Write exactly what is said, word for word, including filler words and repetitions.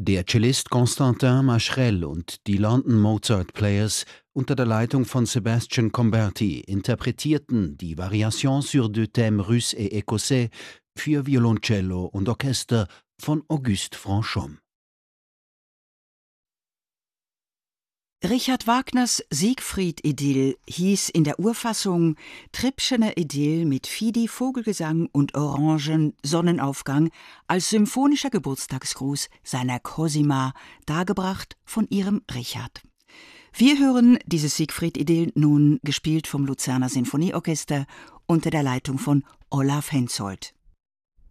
Der Cellist Constantin Macherel und die London Mozart Players unter der Leitung von Sebastian Comberti interpretierten die Variation sur deux thèmes russes et écossais für Violoncello und Orchester von Auguste Franchomme. Richard Wagners Siegfried-Idyll hieß in der Urfassung Trippschener Idyll mit Fidi, Vogelgesang und Orangen-Sonnenaufgang als symphonischer Geburtstagsgruß seiner Cosima, dargebracht von ihrem Richard. Wir hören dieses Siegfried-Idyll nun gespielt vom Luzerner Sinfonieorchester unter der Leitung von Olaf Hensoldt.